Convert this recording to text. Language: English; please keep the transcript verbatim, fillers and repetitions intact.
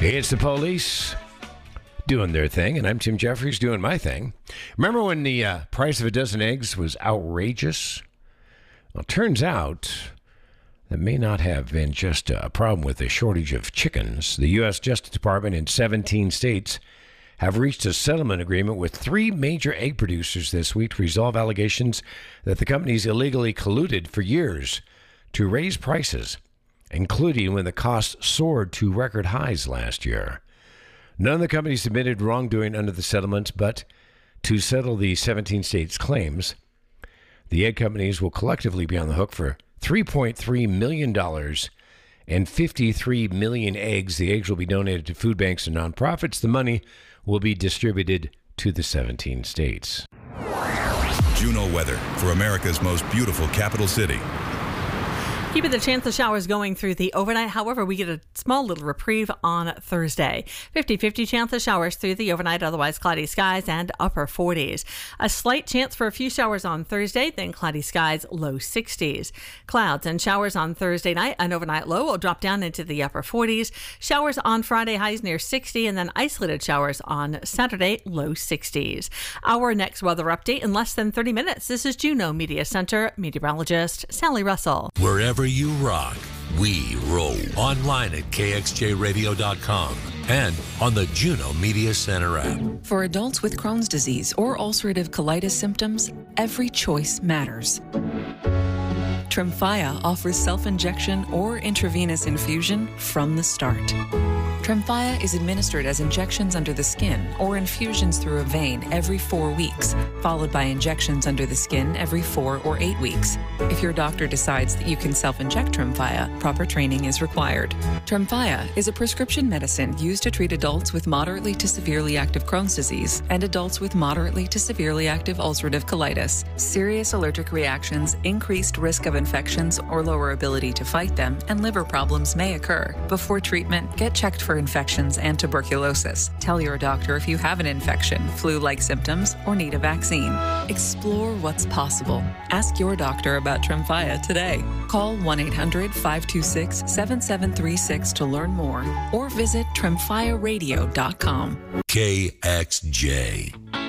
It's the police doing their thing, and I'm Tim Jeffries doing my thing. Remember when the uh, price of a dozen eggs was outrageous? Well, it turns out that may not have been just a problem with the shortage of chickens. The U S Justice Department in seventeen states have reached a settlement agreement with three major egg producers this week to resolve allegations that the companies illegally colluded for years to raise prices, including when the cost soared to record highs last year. None of the companies admitted wrongdoing under the settlement, but to settle the seventeen states' claims, the egg companies will collectively be on the hook for three point three million dollars and fifty-three million eggs. The eggs will be donated to food banks and nonprofits. The money will be distributed to the seventeen states. Juno weather for America's most beautiful capital city. Keeping the chance of showers going through the overnight. However, we get a small little reprieve on Thursday. fifty-fifty chance of showers through the overnight, otherwise cloudy skies and upper forties. A slight chance for a few showers on Thursday, then cloudy skies, low sixties. Clouds and showers on Thursday night. An overnight low will drop down into the upper forties. Showers on Friday, highs near sixty, and then isolated showers on Saturday, low sixties. Our next weather update in less than thirty minutes. This is Juno Media Center meteorologist Sally Russell. Wherever you rock, we roll. Online at K X J radio dot com and on the Juno Media Center app. For adults with Crohn's disease or ulcerative colitis symptoms, every choice matters. Tremfya offers self-injection or intravenous infusion from the start. Tremfya is administered as injections under the skin or infusions through a vein every four weeks, followed by injections under the skin every four or eight weeks. If your doctor decides that you can self-inject Tremfya, proper training is required. Tremfya is a prescription medicine used to treat adults with moderately to severely active Crohn's disease and adults with moderately to severely active ulcerative colitis. Serious allergic reactions, increased risk of infections or lower ability to fight them, and liver problems may occur. Before treatment, get checked for infections and tuberculosis. Tell your doctor if you have an infection, flu-like symptoms, or need a vaccine. Explore what's possible. Ask your doctor about Tremfya today. Call one eight hundred five two six seven seven three six to learn more or visit tremfya radio dot com. K X J.